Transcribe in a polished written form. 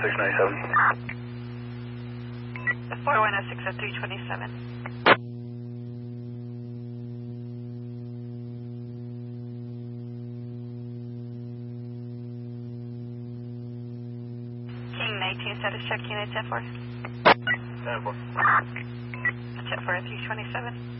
697. The 4106 at 327. King 19 status check unit 10-4. 10-4. Jet for 327.